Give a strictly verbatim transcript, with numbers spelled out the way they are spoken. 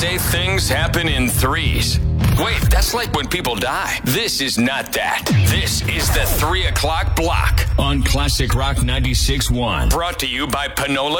say things happen in threes. Wait, that's like when people die. This is not that. This is the three o'clock block on Classic Rock ninety-six point one. Brought to you by Panola